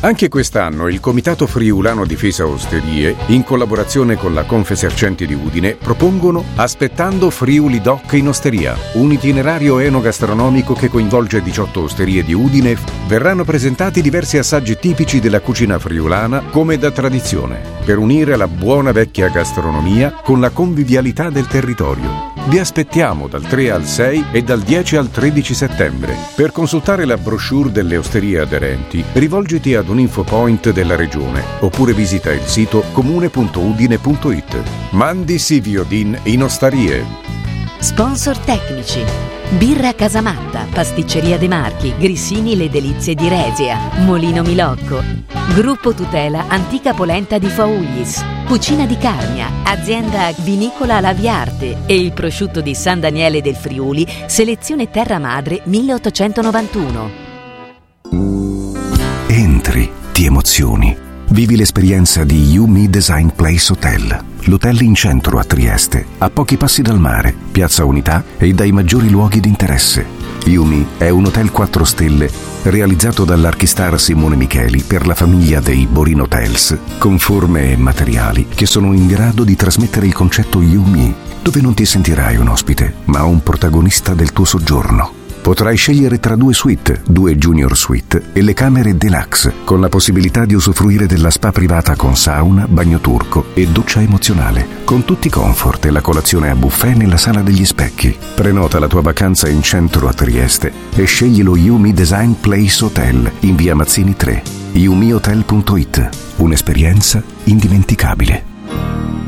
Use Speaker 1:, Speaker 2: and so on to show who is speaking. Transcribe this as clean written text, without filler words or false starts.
Speaker 1: Anche quest'anno il Comitato Friulano Difesa Osterie, in collaborazione con la Confesercenti di Udine, propongono Aspettando Friuli Doc in Osteria, un itinerario enogastronomico che coinvolge 18 osterie di Udine. Verranno presentati diversi assaggi tipici della cucina friulana come da tradizione, per unire la buona vecchia gastronomia con la convivialità del territorio. Vi aspettiamo dal 3 al 6 e dal 10 al 13 settembre. Per consultare la brochure delle osterie aderenti, rivolgiti ad un infopoint della regione oppure visita il sito comune.udine.it. Mandi Siviodin in osterie.
Speaker 2: Sponsor tecnici: Birra Casamatta, Pasticceria De Marchi, Grissini Le Delizie di Resia, Molino Milocco, Gruppo Tutela Antica Polenta di Faullis, Cucina di Carnia, Azienda Vinicola Laviarte e il prosciutto di San Daniele del Friuli, selezione Terra Madre 1891.
Speaker 3: Entri, ti emozioni. Vivi l'esperienza di Yumi Design Place Hotel, l'hotel in centro a Trieste, a pochi passi dal mare, Piazza Unità e dai maggiori luoghi di interesse. Yumi è un hotel 4 stelle realizzato dall'archistar Simone Micheli per la famiglia dei Borin Hotels, con forme e materiali che sono in grado di trasmettere il concetto Yumi, dove non ti sentirai un ospite, ma un protagonista del tuo soggiorno. Potrai scegliere tra 2 suite, 2 junior suite e le camere deluxe, con la possibilità di usufruire della spa privata con sauna, bagno turco e doccia emozionale, con tutti i comfort e la colazione a buffet nella sala degli specchi. Prenota la tua vacanza in centro a Trieste e scegli lo Yumi Design Place Hotel in via Mazzini 3. yumihotel.it. Un'esperienza indimenticabile.